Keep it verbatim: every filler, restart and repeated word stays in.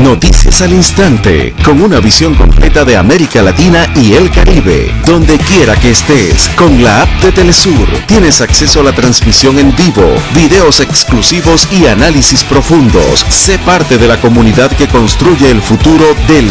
Noticias al instante, con una visión completa de América Latina y el Caribe. Donde quiera que estés, con la app de Telesur, tienes acceso a la transmisión en vivo, videos exclusivos y análisis profundos. Sé parte de la comunidad que construye el futuro del